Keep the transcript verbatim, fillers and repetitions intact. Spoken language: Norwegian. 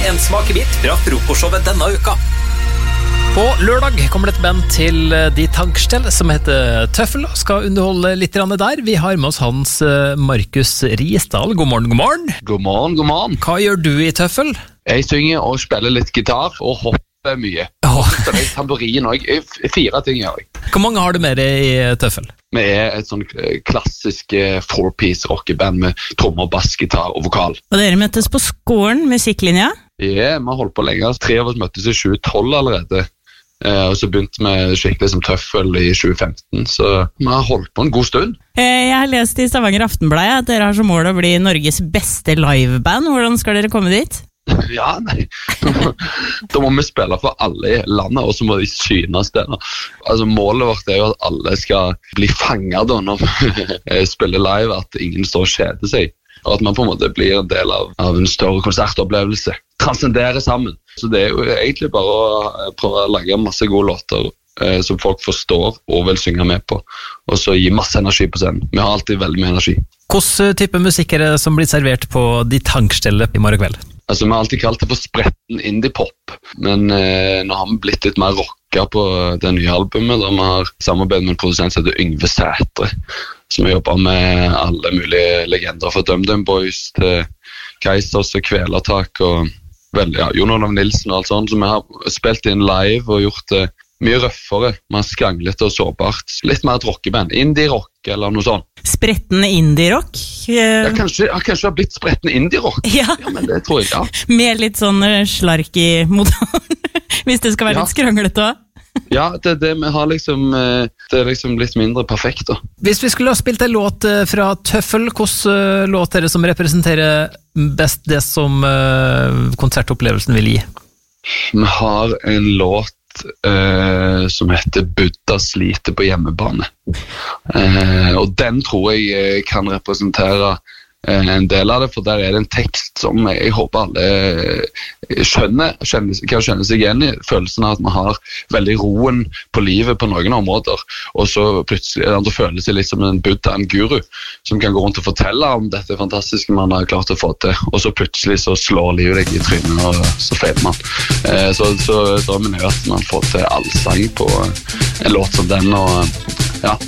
en smakebit fra frokostshowet denne uka. På lørdag kommer det et band til De Tankstell som heter Tøffel og skal underholde litt der. Vi har med oss Hans Markus Risdal. God morgen, god morgen. God morgen, god morgen. Hva gjør du i Tøffel? Jeg synger og spiller litt gitar og hopper mye. Oh. Jeg spiller tamburin og jeg, fire ting gjør jeg. Hvor mange har du med deg i Tøffel? Vi er et sånn klassisk four-piece rockeband med trommer, bass, gitar og vokal. Og dere møttes på skolen, musikklinja? Ja, vi har holdt på lenge. Tre av oss møttes i tjue tolv allerede. Eh, og så begynte vi skikkelig som Tøffel i tjue femten, så vi har holdt på en god stund. Jeg har lest i Stavanger Aftenblad at dere har som mål å bli Norges beste liveband. Hvordan skal dere komme dit? Ja, nei. Da må vi spille for alle i landet, og så må de synes det. Altså, målet vårt er jo at alle skal bli fanget da når vi spiller live, at ingen står og kjeder seg. Og at man på en måte blir en del av, av en større konsertopplevelse. Transcendere sammen. Så det er jo egentlig bare å prøve å lage masse gode låter eh, som folk forstår og vil synge med på. Og så gi masse energi på scenen. Vi har alltid veldig mye energi. Hvilken type musikk er det som blir servert på De Tankstellet i morgen kveld? Altså, vi har alltid kalt det for spretten indie-pop, men eh, nå har vi blitt litt mer rocka på det nye albumet, da vi har samarbeid med en produsent som heter Yngve Sætre, som har jobbet med alle mulige legender fra DumDum Boys til Keisers og Kvelertak og vel, ja, Jon Olav Nilsen og alt sånt, så vi har spilt inn live og gjort det mye røffere, mer skranglet og sårbart. Litt mer et rockeband, indie-rock eller noe sånt. Spretten indie-rock? Ja, kanskje, ja, kanskje det har blitt spretten indie-rock. Ja. Ja, men det tror jeg, ja. Med litt sånn slark i motoren, hvis det skal være Ja. litt skranglete også. Ja, det, det, vi har liksom, det er liksom litt mindre perfekt da. Hvis vi skulle ha spilt en låt fra Tøffel, hvilken låt er det som representerer best det som konsertopplevelsen vil gi? Vi har en låt Uh, som heter Buddha sliter på hjemmebane, uh, og den tror jeg kan representere uh, en del av det, for der er det en tekst som jeg håper alle skjønner, skjønner kan skjønne seg igjen i, følelsen av at man har veldig roen på livet på noen områder, og så plutselig det føler seg litt som en Buddha, en guru som kan gå rundt og fortelle om dette fantastiske man har klart å få til, og så plutselig så slår livet deg i trynet og så feiler man. Eh, så, så drømmen er at man får til allsang på en låt som den, og ja,